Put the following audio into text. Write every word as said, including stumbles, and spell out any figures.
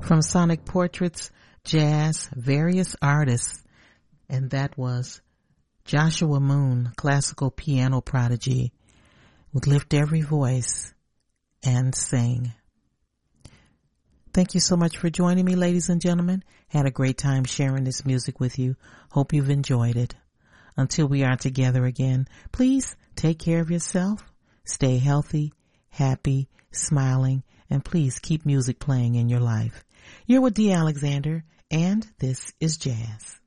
From Sonic Portraits, Jazz, Various Artists, and that was Joshua Moon, classical piano prodigy, would lift every voice and sing. Thank you so much for joining me, ladies and gentlemen. Had a great time sharing this music with you. Hope you've enjoyed it. Until we are together again, please take care of yourself. Stay healthy, happy, smiling, and please keep music playing in your life. You're with Dee Alexander, and this is Jazz.